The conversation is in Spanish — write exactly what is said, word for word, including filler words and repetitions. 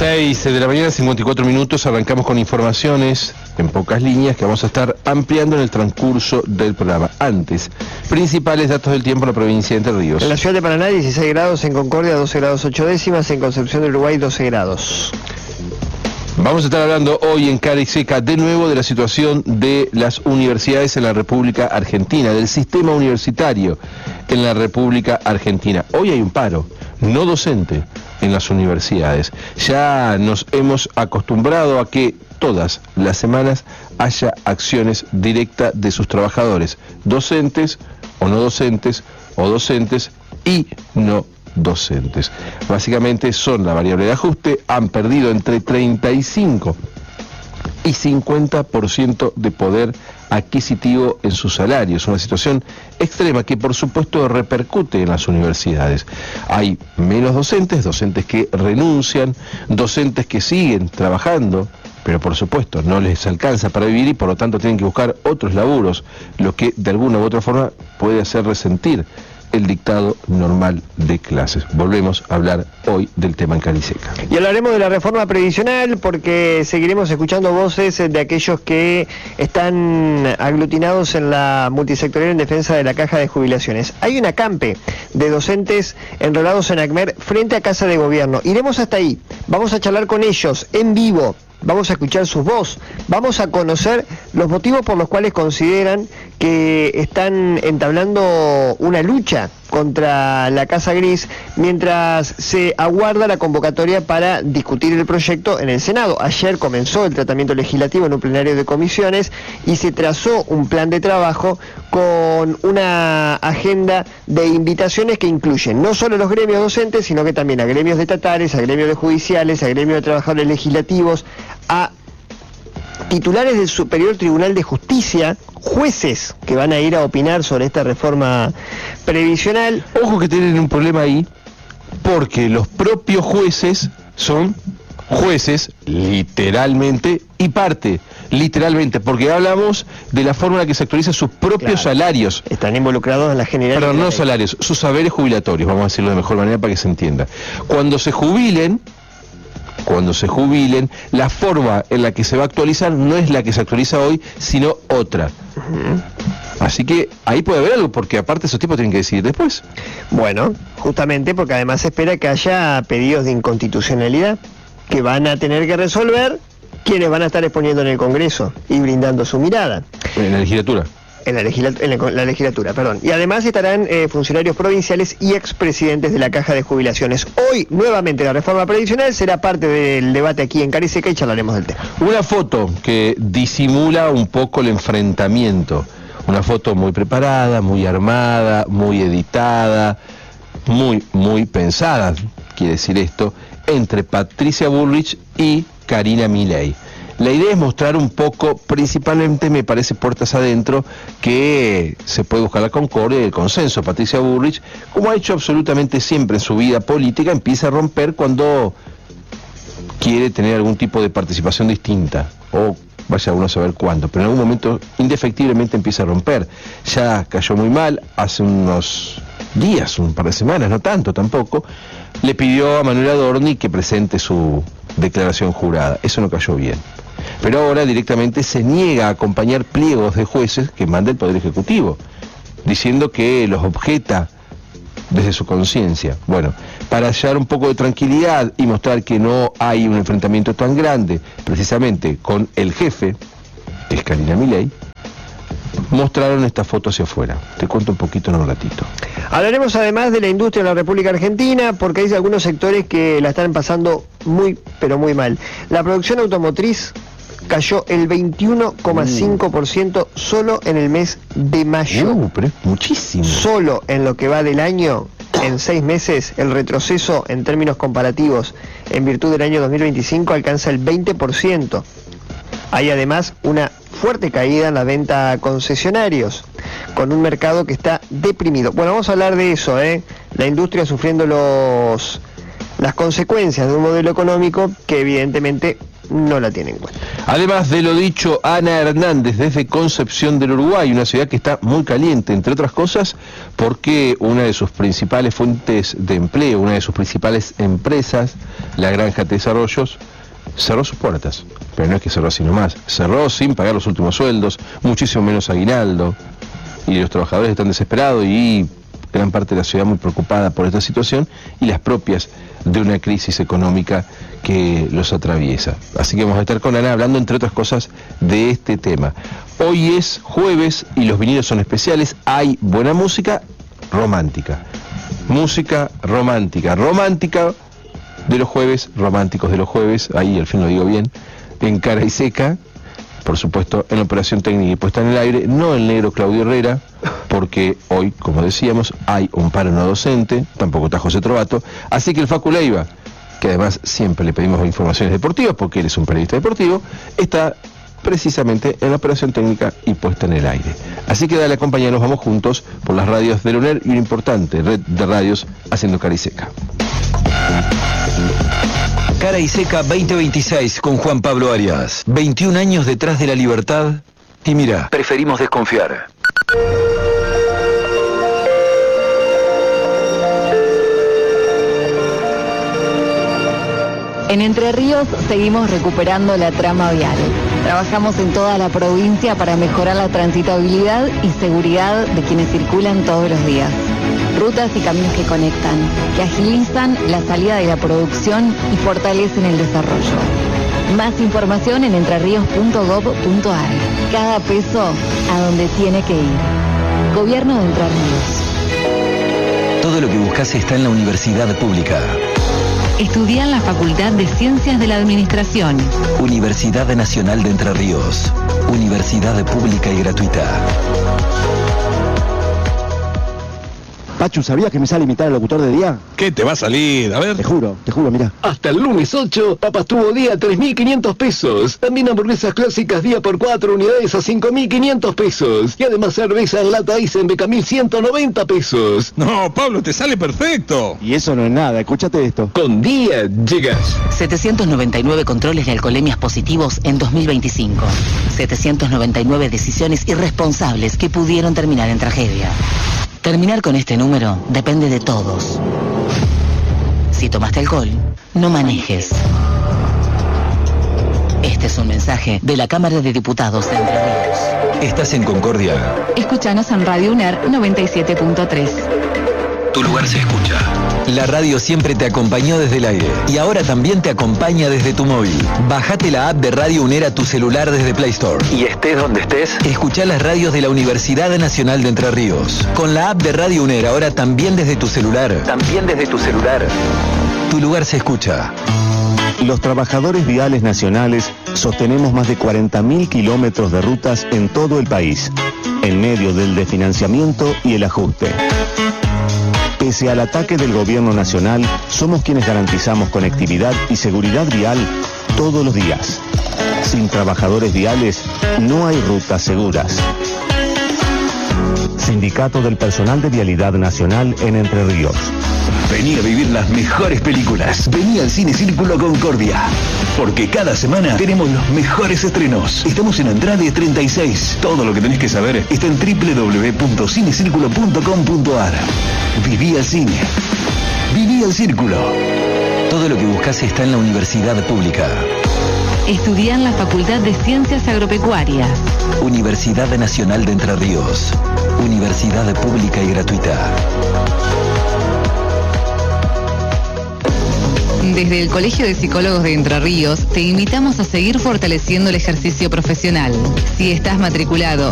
seis de la mañana, cincuenta y cuatro minutos, arrancamos con informaciones en pocas líneas que vamos a estar ampliando en el transcurso del programa. Antes, principales datos del tiempo en la provincia de Entre Ríos. En la ciudad de Paraná, dieciséis grados, en Concordia, doce grados ocho décimas, en Concepción del Uruguay, doce grados. Vamos a estar hablando hoy en Cara y Seca de nuevo de la situación de las universidades en la República Argentina, del sistema universitario en la República Argentina. Hoy hay un paro no docente en las universidades. Ya nos hemos acostumbrado a que todas las semanas haya acciones directas de sus trabajadores, docentes o no docentes, o docentes y no docentes. Básicamente son la variable de ajuste, han perdido entre treinta y cinco y cincuenta por ciento de poder adquisitivo en sus salarios, una situación extrema que por supuesto repercute en las universidades. Hay menos docentes, docentes que renuncian, docentes que siguen trabajando, pero por supuesto no les alcanza para vivir y por lo tanto tienen que buscar otros laburos, lo que de alguna u otra forma puede hacer resentir el dictado normal de clases. Volvemos a hablar hoy del tema en Cara y Seca. Y hablaremos de la reforma previsional porque seguiremos escuchando voces de aquellos que están aglutinados en la multisectorial en defensa de la caja de jubilaciones. Hay un acampe de docentes enrolados en ACMER frente a Casa de Gobierno. Iremos hasta ahí, vamos a charlar con ellos en vivo. Vamos a escuchar su voz, vamos a conocer los motivos por los cuales consideran que están entablando una lucha contra la Casa Gris mientras se aguarda la convocatoria para discutir el proyecto en el Senado. Ayer comenzó el tratamiento legislativo en un plenario de comisiones y se trazó un plan de trabajo con una agenda de invitaciones que incluyen no solo los gremios docentes, sino que también a gremios de estatales, a gremios de judiciales, a gremios de trabajadores legislativos, a titulares del Superior Tribunal de Justicia, jueces que van a ir a opinar sobre esta reforma previsional. Ojo que tienen un problema ahí, porque los propios jueces son jueces, literalmente, y parte, literalmente, porque hablamos de la forma en la que se actualizan sus propios claro. salarios. Están involucrados en la generalidad. Perdón, no salarios, sus saberes jubilatorios, vamos a decirlo de mejor manera para que se entienda. Cuando se jubilen, Cuando se jubilen, la forma en la que se va a actualizar no es la que se actualiza hoy, sino otra. Uh-huh. Así que ahí puede haber algo, porque aparte esos tipos tienen que decidir después. Bueno, justamente porque además se espera que haya pedidos de inconstitucionalidad que van a tener que resolver quienes van a estar exponiendo en el Congreso y brindando su mirada. En la legislatura. En la, legisla- en la, la legislatura, perdón. Y además estarán eh, funcionarios provinciales y expresidentes de la Caja de Jubilaciones. Hoy, nuevamente, la reforma previsional será parte del debate aquí en Cara y Seca y charlaremos del tema. Una foto que disimula un poco el enfrentamiento. Una foto muy preparada, muy armada, muy editada, muy, muy pensada, quiere decir esto, entre Patricia Bullrich y Karina Milei. La idea es mostrar un poco, principalmente me parece puertas adentro, que se puede buscar la concordia y el consenso. Patricia Bullrich, como ha hecho absolutamente siempre en su vida política, empieza a romper cuando quiere tener algún tipo de participación distinta, o vaya uno a saber cuándo, pero en algún momento indefectiblemente empieza a romper. Ya cayó muy mal, hace unos días, un par de semanas, no tanto tampoco, le pidió a Manuel Adorni que presente su declaración jurada. Eso no cayó bien. Pero ahora directamente se niega a acompañar pliegos de jueces que manda el Poder Ejecutivo, diciendo que los objeta desde su conciencia. Bueno, para hallar un poco de tranquilidad y mostrar que no hay un enfrentamiento tan grande, precisamente con el jefe, que es Karina Milei, mostraron esta foto hacia afuera. Te cuento un poquito en un ratito. Hablaremos además de la industria en la República Argentina, porque hay algunos sectores que la están pasando muy, pero muy mal. La producción automotriz cayó el veintiuno coma cinco por ciento solo en el mes de mayo. Uh, pero es muchísimo. Solo en lo que va del año, en seis meses, el retroceso en términos comparativos en virtud del año dos mil veinticinco alcanza el veinte por ciento. Hay además una fuerte caída en la venta a concesionarios, con un mercado que está deprimido. Bueno, vamos a hablar de eso, ¿eh? La industria sufriendo los las consecuencias de un modelo económico que evidentemente no la tiene en cuenta. Además de lo dicho, Ana Hernández desde Concepción del Uruguay, una ciudad que está muy caliente, entre otras cosas, porque una de sus principales fuentes de empleo, una de sus principales empresas, la granja de Desarrollos cerró sus puertas, pero no es que cerró así nomás, cerró sin pagar los últimos sueldos, muchísimo menos aguinaldo, y los trabajadores están desesperados y gran parte de la ciudad muy preocupada por esta situación y las propias de una crisis económica que los atraviesa. Así que vamos a estar con Ana hablando, entre otras cosas, de este tema. Hoy es jueves y los vinilos son especiales, hay buena música romántica, música romántica, romántica de los jueves, románticos de los jueves, ahí al fin lo digo bien, en Cara y Seca, por supuesto en la operación técnica y puesta en el aire, no el negro Claudio Herrera, porque hoy, como decíamos, hay un paro no docente, tampoco está José Trovato, así que el Facu Leiva, que además siempre le pedimos informaciones deportivas, porque él es un periodista deportivo, está precisamente en la operación técnica y puesta en el aire. Así que dale, compañeros, vamos juntos por las radios del U N E R y una importante red de radios haciendo Cara y Seca. Cara y Seca veinte veintiséis con Juan Pablo Arias. veintiún años detrás de la libertad y mira, preferimos desconfiar. En Entre Ríos seguimos recuperando la trama vial. Trabajamos en toda la provincia para mejorar la transitabilidad y seguridad de quienes circulan todos los días. Rutas y caminos que conectan, que agilizan la salida de la producción y fortalecen el desarrollo. Más información en entrerríos punto gob punto ar. Cada peso a donde tiene que ir. Gobierno de Entre Ríos. Todo lo que buscas está en la universidad pública. Estudia en la Facultad de Ciencias de la Administración. Universidad Nacional de Entre Ríos. Universidad pública y gratuita. Pachu, ¿sabías que me sale imitar al locutor de día? ¿Qué te va a salir? A ver. Te juro, te juro, mirá. Hasta el lunes ocho, papas tuvo día tres mil quinientos pesos. También hamburguesas clásicas día por cuatro unidades a cinco mil quinientos pesos. Y además cerveza en lata Eisen Becamil ciento noventa pesos. No, Pablo, te sale perfecto. Y eso no es nada, escúchate esto. Con día llegas. setecientos noventa y nueve controles de alcoholemias positivos en dos mil veinticinco. setecientos noventa y nueve decisiones irresponsables que pudieron terminar en tragedia. Terminar con este número depende de todos. Si tomaste alcohol, no manejes. Este es un mensaje de la Cámara de Diputados de Entre Ríos. Estás en Concordia. Escúchanos en Radio U N E R noventa y siete punto tres. Tu lugar se escucha. La radio siempre te acompañó desde el aire y ahora también te acompaña desde tu móvil. Bajate la app de Radio U N E R a tu celular desde Play Store. Y estés donde estés, escuchá las radios de la Universidad Nacional de Entre Ríos. Con la app de Radio U N E R ahora también desde tu celular. También desde tu celular. Tu lugar se escucha. Los trabajadores viales nacionales sostenemos más de cuarenta mil kilómetros de rutas en todo el país, en medio del desfinanciamiento y el ajuste. Pese al ataque del gobierno nacional, somos quienes garantizamos conectividad y seguridad vial todos los días. Sin trabajadores viales, no hay rutas seguras. Sindicato del Personal de Vialidad Nacional en Entre Ríos. Vení a vivir las mejores películas. Vení al Cine Círculo Concordia. Porque cada semana tenemos los mejores estrenos. Estamos en Andrade treinta y seis. Todo lo que tenés que saber está en doble u doble u doble u punto cinecírculo punto com punto ar. Viví al cine. Viví al círculo. Todo lo que buscas está en la universidad pública. Estudia en la Facultad de Ciencias Agropecuarias. Universidad Nacional de Entre Ríos. Universidad pública y gratuita. Desde el Colegio de Psicólogos de Entre Ríos te invitamos a seguir fortaleciendo el ejercicio profesional. Si estás matriculado